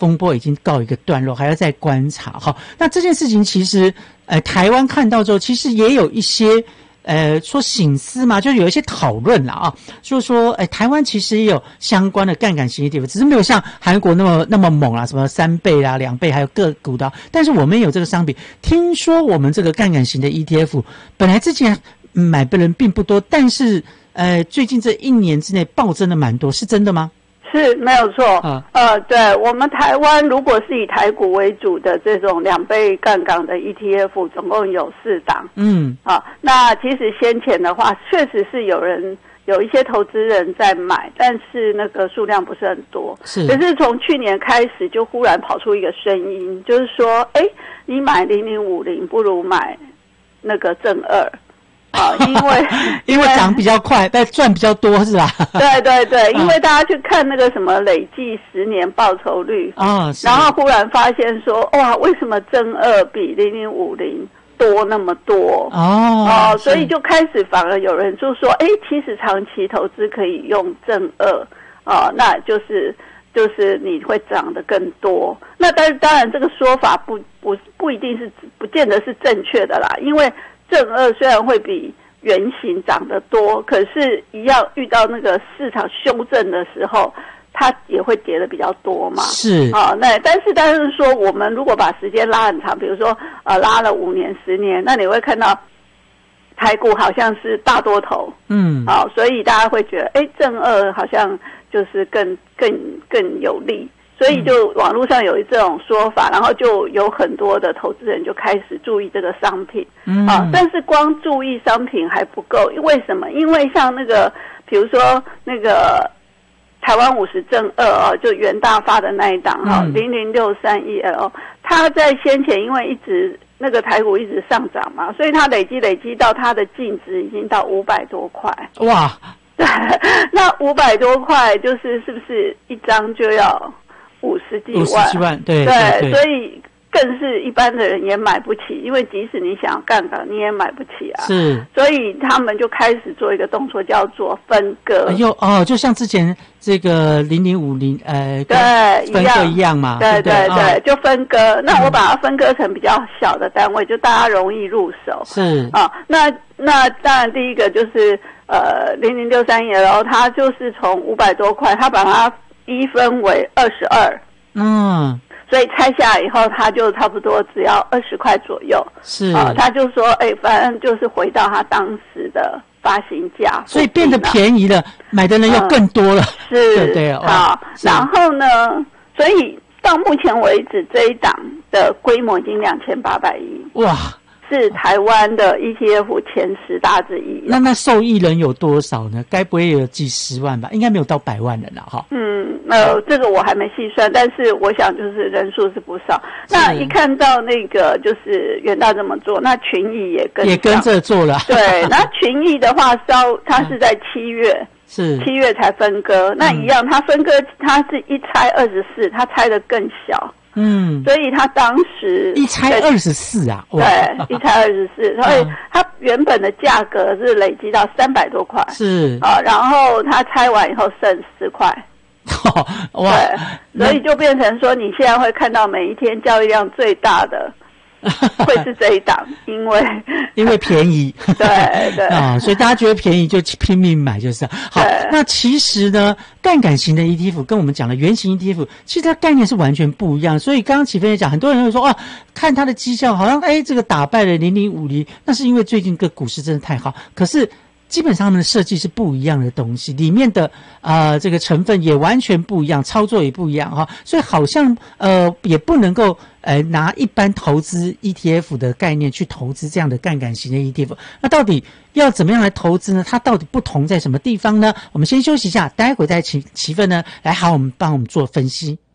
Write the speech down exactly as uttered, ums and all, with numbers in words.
风波已经告一个段落，还要再观察。好，那这件事情其实呃台湾看到之后，其实也有一些呃说省思嘛，就有一些讨论啦啊，就是说哎、呃、台湾其实也有相关的杠杆型 E T F， 只是没有像韩国那么那么猛啦，什么三倍啦、两倍，还有个股的，但是我们有这个商品。听说我们这个杠杆型的 E T F 本来之前买的人并不多，但是呃最近这一年之内暴增的蛮多，是真的吗？ 是没有错， 啊， 呃，对我们台湾如果是以台股为主的这种两倍杠杆的 E T F， 总共有四档， 嗯， 啊，那其实先前的话，确实是有人有一些投资人在买，但是那个数量不是很多， 是， 可是从去年开始就忽然跑出一个声音，就是说，哎，你买零零五零不如买那个正二。啊，因为因为涨比较快，但赚比较多，是吧？ 对对对，因为大家去看那个什么累计十年报酬率啊， 然后忽然发现说，哇，为什么正二比零零五零多那么多？ 哦哦，所以就开始反而有人就说，哎，其实长期投资可以用正二，哦，那就是就是你会涨得更多。那但是当然这个说法不不不一定是不见得是正确的啦，因为正二虽然会比原型涨得多，可是一样遇到那个市场修正的时候，它也会跌得比较多嘛。 是啊，那但是但是说，我们如果把时间拉很长，比如说呃拉了五年、十年，那你会看到台股好像是大多头， 嗯， 啊，所以大家会觉得，哎，正二好像就是更更更有利。所以就网络上有这种说法，然后就有很多的投资人就开始注意这个商品， 嗯啊，但是光注意商品还不够，为什么？因为像那个，比如说那个台湾五十正二啊，就元大发的那一档哈，零零六三一 L， 它在先前因为一直那个台股一直上涨嘛，所以它累积累积到它的净值已经到五百多块， 哇， 对，那五百多块就是是不是一张就要五十几万，五十几万，对对, 对, 对， 所以更是一般的人也买不起，因为即使你想要杠杆，你也买不起啊。 是， 所以他们就开始做一个动作，叫做分割。 哎呦哦，就像之前这个零零五零，呃， 对， 分割一样嘛。 对对 对, 对、哦，就分割。那我把它分割成比较小的单位，嗯、就大家容易入手。 是啊、哦，那那当然第一个就是呃零零六三一 L， 它就是从五百多块，它把它一分为二十二， 嗯， 所以拆下来以后，它就差不多只要二十块左右。 是啊，他就说，哎、欸，反正就是回到他当时的发行价， 所以变得便宜了，买的人又更多了。 嗯、是， 对对好。然后呢，所以到目前为止，这一档的规模已经两千八百亿。 哇！ 是台湾的 E T F 前十大之一。 那那受益人有多少呢？该不会有几十万吧？应该没有到百万人了哈。 嗯，呃，这个我还没细算，但是我想就是人数是不少。那一看到那个就是元大这么做，那群益也跟也跟着做了。 对，那群益的话，稍它是在七月。 是七月才分割，那一样，它分割它是一拆二十四，它拆的更小。 嗯， 所以他当时一拆二十四啊， 对，一拆二十四，所以它原本的价格是累积到三百多块， 是啊，然后它拆完以后剩十块， 哦，哇， 对，所以就变成说，你现在会看到每一天交易量最大的会是这一档，因为因为便宜， 对对啊，所以大家觉得便宜就拼命买，就是好。那其实呢，杠杆型的 E T F 跟我们讲的原型 E T F， 其实它概念是完全不一样。所以刚刚启飞也讲，很多人会说，哦，看它的绩效好像，哎，这个打败了零零五零，那是因为最近个股市真的太好。可是基本上他们的设计是不一样的东西，里面的呃这个成分也完全不一样，操作也不一样哈，所以好像呃也不能够呃拿一般投资 E T F 的概念去投资这样的杠杆型的 E T F。那到底要怎么样来投资呢？它到底不同在什么地方呢？我们先休息一下，待会再请齐芬呢来好我们帮我们做分析。